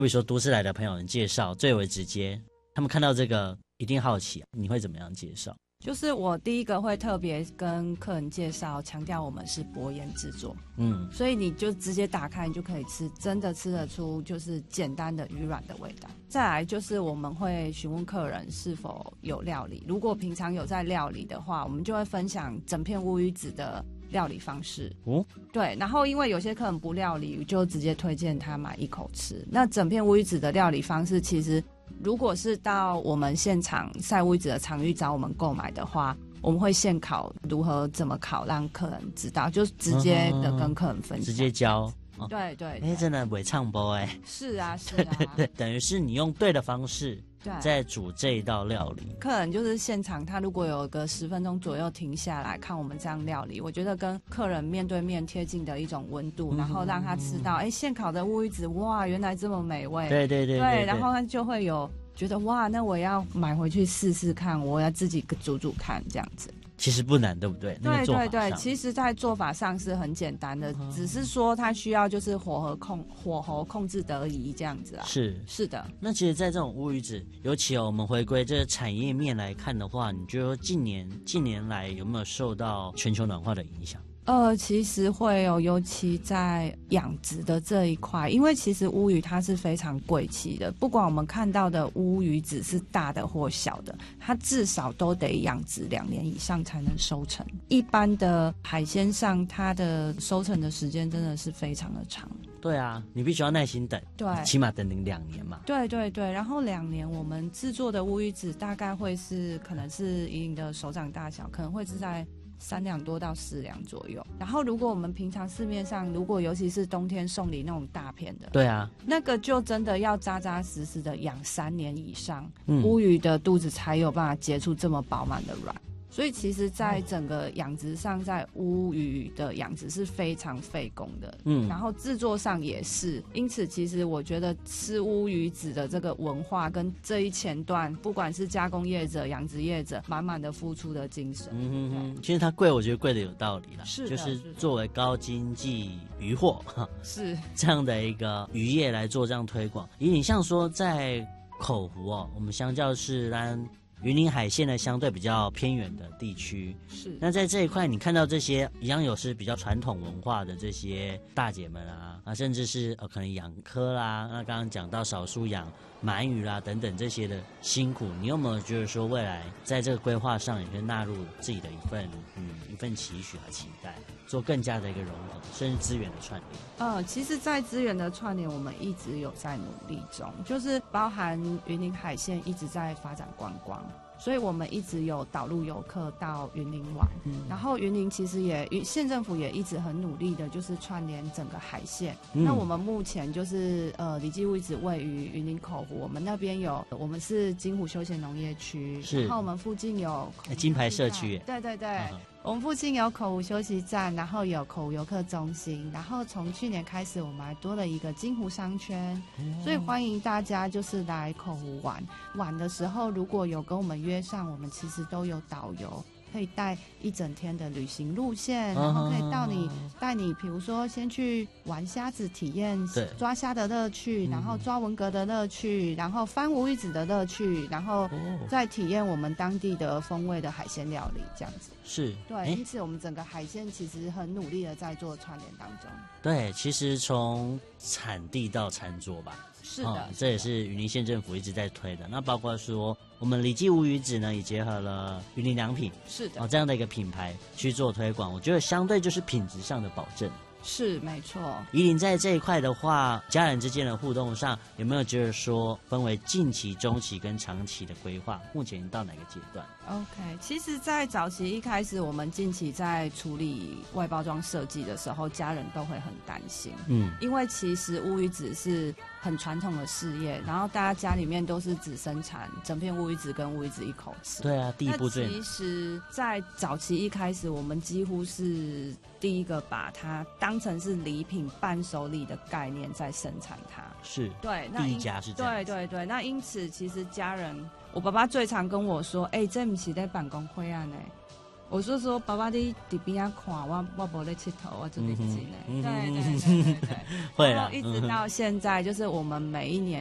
比如说都市来的朋友，你介绍最为直接，他们看到这个一定好奇，你会怎么样介绍？ 就是我第一个会特别跟客人介绍，强调我们是薄盐制作，所以你就直接打开，你就可以吃，真的吃得出就是简单的鱼软的味道。再来就是我们会询问客人是否有料理，如果平常有在料理的话，我们就会分享整片乌鱼子的料理方式。对，然后因为有些客人不料理，就直接推荐他买一口吃。那整片乌鱼子的料理方式，其实如果是到我们现场晒乌鱼子的场域找我们购买的话，我们会现烤如何怎么烤，让客人知道，就直接的跟客人分享， 直接教。 对对， 真的袂唱播是啊是啊， 对，等于是你用对的方式在煮这一道料理。 客人就是现场，他如果有个10分钟左右停下来看我们这样料理，我觉得跟客人面对面贴近的一种温度，然后让他吃到现烤的乌鱼子，哇，原来这么美味。对，然后他就会有觉得哇，那我要买回去试试看，我要自己煮煮看这样子。 其实不难，对不对？ 对对对，其实在做法上是很简单的，只是说它需要就是火候控制得宜这样子啊。是的。 那其实在这种乌鱼子，尤其我们回归这个产业面来看的话，你觉得近年来有没有受到全球暖化的影响？ 其实会有，尤其在养殖的这一块，因为其实乌鱼它是非常贵气的，不管我们看到的乌鱼子是大的或小的，它至少都得养殖2年以上才能收成。一般的海鲜上，它的收成的时间真的是非常的长。 对啊，你必须要耐心等，对，起码等2年嘛。 对对对，然后2年我们制作的乌鱼子大概会是可能是以你的手掌大小，可能会是在3两多到4两左右。然后如果我们平常市面上，如果尤其是冬天送礼那种大片的， 对啊， 那个就真的要扎扎实实的养3年以上，乌鱼的肚子才有办法结出这么饱满的卵。所以其实在整个养殖上，在乌鱼的养殖是非常费工的，然后制作上也是。因此其实我觉得吃乌鱼子的这个文化跟这一前段，不管是加工业者、养殖业者，满满的付出的精神。 其实它贵，我觉得贵的有道理啦， 是就是作为高经济渔获是这样的一个渔业来做这样推广。你像说在口湖我们相较是云林海线的相对比较偏远的地区， 是。 那在这一块，你看到这些一样有是比较传统文化的这些大姐们甚至是可能养科啦，那刚刚讲到少数养鳗鱼啦等等这些的辛苦，你有没有觉得说未来在这个规划上也会纳入自己的一份期许和期待，做更加的一个融合，甚至资源的串联？ 其实在资源的串联我们一直有在努力中，就是包含云林海线一直在发展观光，所以我们一直有导入游客到云林玩，然后云林其实县政府也一直很努力的就是串联整个海线。那我们目前就是里基乌鱼子位于云林口湖，我们那边我们是金湖休闲农业区，然后我们附近有金牌社区， 对对对，我们附近有口湖休息站，然后有口湖游客中心，然后从去年开始我们还多了一个金湖商圈，所以欢迎大家就是来口湖玩的时候，如果有跟我们约上，我们其实都有导游可以带1整天的旅行路线，然后可以带你比如说先去玩虾子，体验抓虾的乐趣，然后抓文蛤的乐趣，然后翻乌鱼子的乐趣，然后再体验我们当地的风味的海鲜料理这样子。 是， 对，因此我们整个海鲜其实很努力的在做串联当中。 对，其实从产地到餐桌吧， 是的， 这也是云林县政府一直在推的。那包括说我们里基乌鱼子呢，也结合了云林良品， 是的， 这样的一个品牌去做推广，我觉得相对就是品质上的保证。 是没错。 宜林在这一块的话，家人之间的互动上有没有觉得说分为近期、中期跟长期的规划？目前到哪个阶段 ？OK， 其实在早期一开始，我们近期在处理外包装设计的时候，家人都会很担心，因为其实乌鱼子是很传统的事业，然后大家家里面都是只生产整片乌鱼子跟乌鱼子一口吃。 对啊，第一步最。 其实，在早期一开始，我们几乎是第一个把它当成是礼品伴手礼的概念在生产它。 是， 对， 第一家是这样。 对对对，那因此其实家人，我爸爸最常跟我说：“这不是在办公会啊呢。” 我是说爸爸你在边啊看我没在佚佗，我就在进来。对， 会啦， 然后一直到现在，就是我们每一年